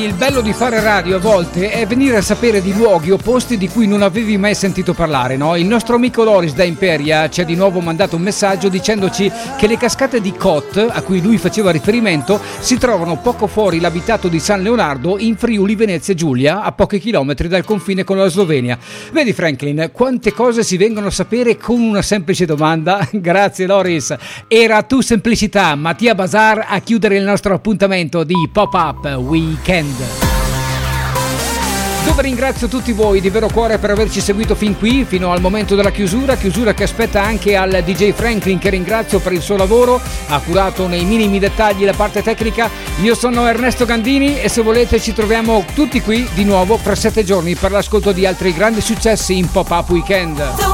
Sai, il bello di fare radio a volte è venire a sapere di luoghi o posti di cui non avevi mai sentito parlare, no? Il nostro amico Loris da Imperia ci ha di nuovo mandato un messaggio dicendoci che le cascate di Kot, a cui lui faceva riferimento, si trovano poco fuori l'abitato di San Leonardo in Friuli Venezia Giulia, a pochi chilometri dal confine con la Slovenia. Vedi Franklin, quante cose si vengono a sapere con una semplice domanda? Grazie Loris. Era tu semplicità, Mattia Bazar a chiudere il nostro appuntamento di Pop-Up Weekend, dove ringrazio tutti voi di vero cuore per averci seguito fin qui, fino al momento della chiusura che aspetta anche al DJ Franklin, che ringrazio per il suo lavoro, ha curato nei minimi dettagli la parte tecnica. Io sono Ernesto Gandini e se volete ci troviamo tutti qui di nuovo fra 7 giorni per l'ascolto di altri grandi successi in Pop-Up Weekend.